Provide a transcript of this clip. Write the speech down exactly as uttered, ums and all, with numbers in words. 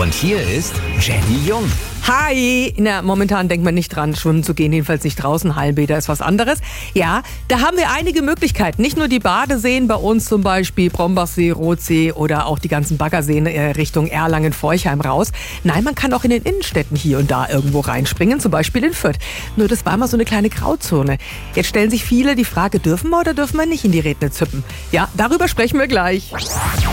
Und hier ist Jenny Jung. Hi! Na, momentan denkt man nicht dran, schwimmen zu gehen, jedenfalls nicht draußen. Hallenbäder ist was anderes. Ja, da haben wir einige Möglichkeiten. Nicht nur die Badeseen bei uns, zum Beispiel Brombachsee, Rothsee oder auch die ganzen Baggerseen äh, Richtung Erlangen, Forchheim raus. Nein, man kann auch in den Innenstädten hier und da irgendwo reinspringen, zum Beispiel in Fürth. Nur das war mal so eine kleine Grauzone. Jetzt stellen sich viele die Frage, dürfen wir oder dürfen wir nicht in die Rednitz hüppen? Ja, darüber sprechen wir gleich.